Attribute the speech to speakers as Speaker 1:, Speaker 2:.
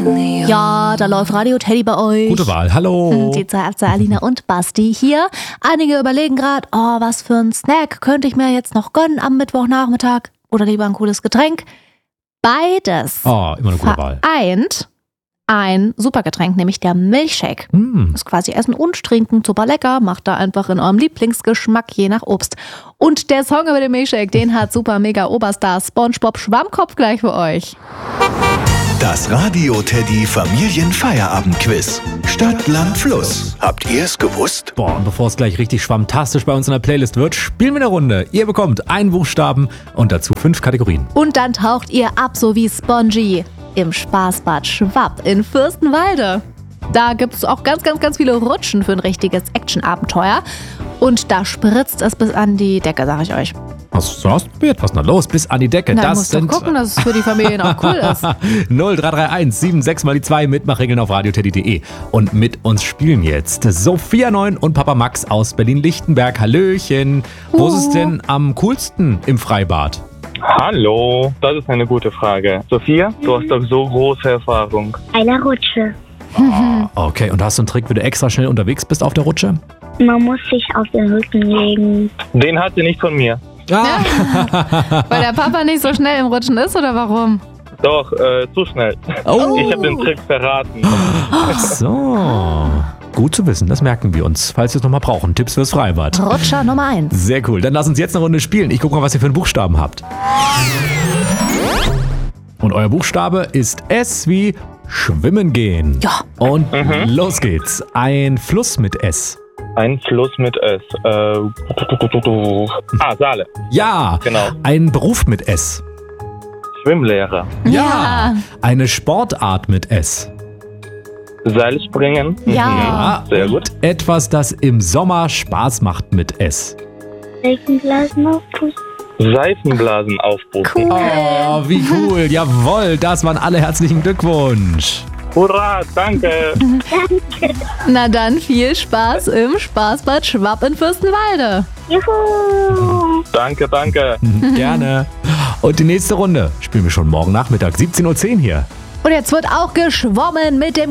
Speaker 1: Ja, da läuft Radio Teddy bei euch.
Speaker 2: Gute Wahl, hallo.
Speaker 1: Die zwei Alina und Basti hier. Einige überlegen gerade, was für ein Snack könnte ich mir jetzt noch gönnen am Mittwochnachmittag oder lieber ein cooles Getränk. Beides
Speaker 2: Immer eine gute Wahl.
Speaker 1: vereint ein super Getränk, nämlich der Milchshake. Ist quasi Essen und Trinken, super lecker, macht da einfach in eurem Lieblingsgeschmack, je nach Obst. Und der Song über den Milchshake, den hat super mega Oberstar SpongeBob Schwammkopf gleich für euch.
Speaker 3: Das Radio Teddy Familienfeierabendquiz. Stadt, Land, Fluss. Habt ihr es gewusst?
Speaker 2: Und bevor es gleich richtig schwammtastisch bei uns in der Playlist wird, spielen wir eine Runde. Ihr bekommt einen Buchstaben und dazu 5 Kategorien.
Speaker 1: Und dann taucht ihr ab, so wie Spongy, im Spaßbad Schwapp in Fürstenwalde. Da gibt es auch ganz, ganz, ganz viele Rutschen für ein richtiges Action-Abenteuer. Und da spritzt es bis an die Decke, sag ich euch.
Speaker 2: Hast du ausprobiert? Was ist denn da los? Bis an die Decke.
Speaker 1: Na,
Speaker 2: das
Speaker 1: musst doch gucken, dass es für die Familien auch cool ist.
Speaker 2: 0331 76 mal die 2 Mitmachregeln auf radioteddy.de. Und mit uns spielen jetzt Sophia 9 und Papa Max aus Berlin-Lichtenberg. Hallöchen. Wo ist es denn am coolsten im Freibad?
Speaker 4: Hallo, das ist eine gute Frage. Sophia, du hast doch so große Erfahrung.
Speaker 5: Eine Rutsche.
Speaker 2: Okay, und hast du einen Trick, wie du extra schnell unterwegs bist auf der Rutsche?
Speaker 5: Man muss sich auf den Rücken legen.
Speaker 4: Den hat sie nicht von mir.
Speaker 1: Weil der Papa nicht so schnell im Rutschen ist, oder warum?
Speaker 4: Doch, zu schnell.
Speaker 2: Oh.
Speaker 4: Ich habe den Trick verraten.
Speaker 2: Ach so. Gut zu wissen, das merken wir uns, falls wir es nochmal brauchen. Tipps fürs Freibad.
Speaker 1: Rutscher Nummer 1.
Speaker 2: Sehr cool. Dann lass uns jetzt eine Runde spielen. Ich gucke mal, was ihr für einen Buchstaben habt. Und euer Buchstabe ist S wie Schwimmen gehen.
Speaker 1: Ja.
Speaker 2: Und los geht's. Ein Fluss mit S.
Speaker 4: Ein Fluss mit S. Saale.
Speaker 2: Ja.
Speaker 4: Genau.
Speaker 2: Ein Beruf mit S.
Speaker 4: Schwimmlehrer.
Speaker 1: Ja.
Speaker 2: Eine Sportart mit S.
Speaker 4: Seilspringen.
Speaker 1: Ja.
Speaker 4: Sehr gut.
Speaker 2: Etwas, das im Sommer Spaß macht mit S.
Speaker 5: Seifenblasen aufpusten.
Speaker 4: Seifenblasen aufpusten.
Speaker 1: Cool.
Speaker 2: Oh, wie cool. Jawohl, das waren alle. Herzlichen Glückwunsch.
Speaker 4: Hurra, danke.
Speaker 1: Na dann viel Spaß im Spaßbad Schwapp in Fürstenwalde.
Speaker 5: Juhu!
Speaker 4: Danke.
Speaker 2: Gerne. Und die nächste Runde spielen wir schon morgen Nachmittag, 17:10 Uhr hier.
Speaker 1: Und jetzt wird auch geschwommen mit dem